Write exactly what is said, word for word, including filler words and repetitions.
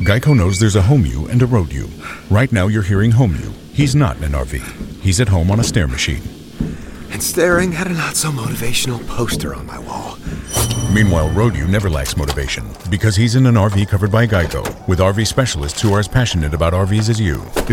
Geico knows there's a home you and a road you. Right now you're hearing home you. He's not in an R V. He's at home on a stair machine. And staring at a not-so-motivational poster on my wall. Meanwhile, road you never lacks motivation because he's in an R V covered by Geico with R V specialists who are as passionate about R Vs as you.